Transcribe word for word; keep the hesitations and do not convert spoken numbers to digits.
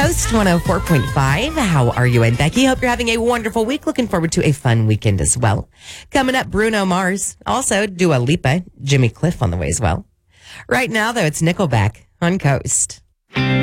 Coast one oh four point five. How are you? And Becky, hope you're having a wonderful week. Looking forward to a fun weekend as well. Coming up, Bruno Mars. Also, Dua Lipa, Jimmy Cliff on the way as well. Right now, though, it's Nickelback on Coast.